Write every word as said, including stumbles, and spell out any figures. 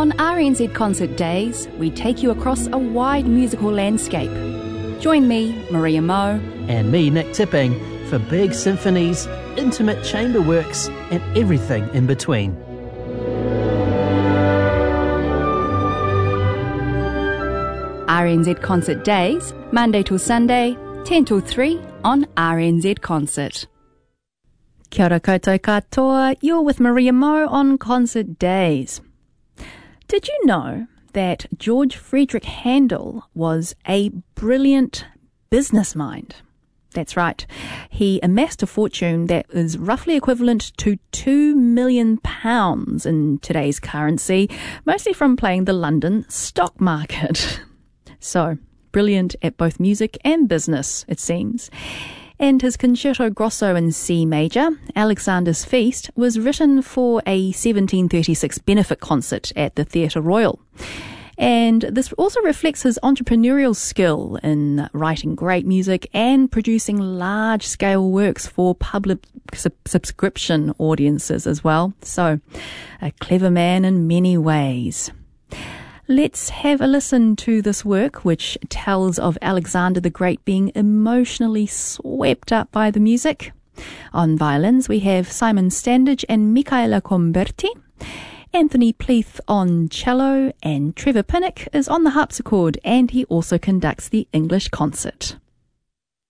On R N Z Concert Days, we take you across a wide musical landscape. Join me, Maria Moe, and me, Nick Tipping, for big symphonies, intimate chamber works, and everything in between. R N Z Concert Days, Monday till Sunday, ten till three on R N Z Concert. Kia ora koutou katoa, you're with Maria Moe on Concert Days. Did you know that George Friedrich Handel was a brilliant business mind? That's right. He amassed a fortune that is roughly equivalent to two million pounds in today's currency, mostly from playing the London stock market. So, brilliant at both music and business, it seems. And his Concerto Grosso in C major, Alexander's Feast, was written for a seventeen thirty-six benefit concert at the Theatre Royal. And this also reflects his entrepreneurial skill in writing great music and producing large-scale works for public sub- subscription audiences as well. So, a clever man in many ways. Let's have a listen to this work, which tells of Alexander the Great being emotionally swept up by the music. On violins, we have Simon Standage and Michaela Comberti. Anthony Pleath on cello, and Trevor Pinnock is on the harpsichord, and he also conducts the English concert.